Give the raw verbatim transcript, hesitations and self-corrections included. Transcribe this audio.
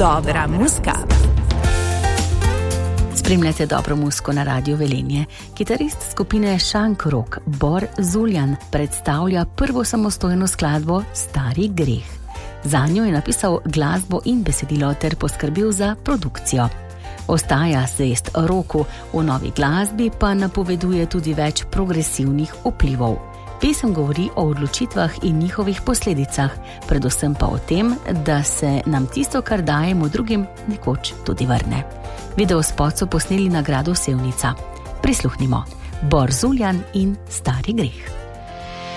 Dobra muzika. Spremljate dobro muziko na Radiu Velenje. Kitarist skupine Shank Rock Bor Zuljan predstavlja prvo samostojno skladbo Stari greh. Zanjo je napisal glasbo in besedilo ter poskrbel za produkcijo. Ostaja zvest roku, v novi glasbi pa napoveduje tudi več progresivnih vplivov. Pesem govori o odločitvah in njihovih posledicah, predvsem pa o tem, da se nam tisto, kar dajemo drugim, nekoč tudi vrne. Videospot so posneli na gradu Sevnica. Prisluhnimo. Bor Zuljan in Stari greh.